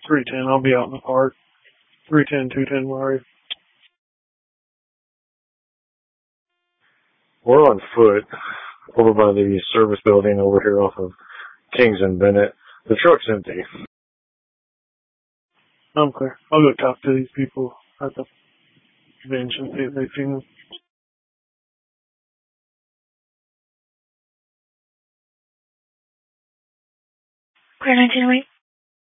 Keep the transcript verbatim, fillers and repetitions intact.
three ten. I'll be out in the park. three ten, two ten, Murray. We're on foot over by the service building over here off of Kings and Bennett. The truck's empty. I'm clear. I'll go talk to these people at the bench and see if they've seen them. Clear nineteen oh eight.